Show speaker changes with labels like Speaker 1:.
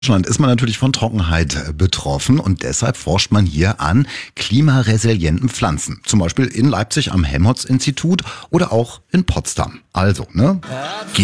Speaker 1: Deutschland ist man natürlich von Trockenheit betroffen und deshalb forscht man hier an klimaresilienten Pflanzen. Zum Beispiel in Leipzig am Helmholtz-Institut oder auch in Potsdam. Also,